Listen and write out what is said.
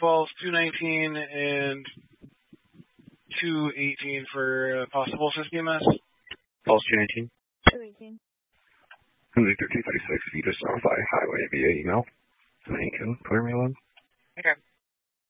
Falls 219 and 218 for possible 50 MS. Falls 219. 218. Victor 236, if you just notify Highway via email, so you can clear me alone. Okay.